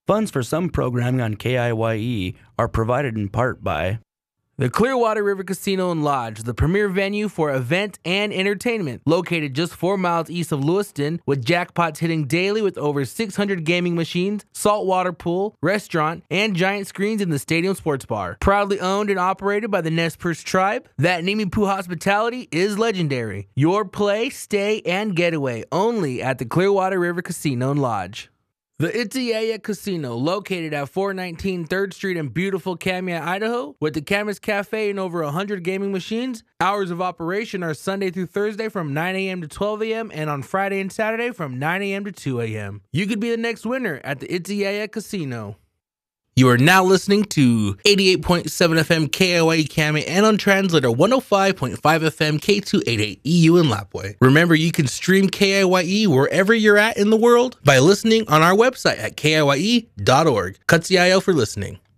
Funds for some programming on KIYE are provided in part by the Clearwater River Casino and Lodge, the premier venue for event and entertainment, located just 4 miles east of Lewiston, with jackpots hitting daily with over 600 gaming machines, saltwater pool, restaurant, and giant screens in the stadium sports bar. Proudly owned and operated by the Nez Perce tribe, that Nimipu hospitality is legendary. Your play, stay, and getaway only at the Clearwater River Casino and Lodge. The Itiyaya Casino, located at 419 3rd Street in beautiful Kamiah, Idaho, with the Camas Cafe and over 100 gaming machines. Hours of operation are Sunday through Thursday from 9 a.m. to 12 a.m. and on Friday and Saturday from 9 a.m. to 2 a.m. You could be the next winner at the Itiyaya Casino. You are now listening to 88.7 FM KIYE Kami and on translator 105.5 FM K288 EU in Lapwai. Remember, you can stream KIYE wherever you're at in the world by listening on our website at KIYE.org. Katsiayo for listening.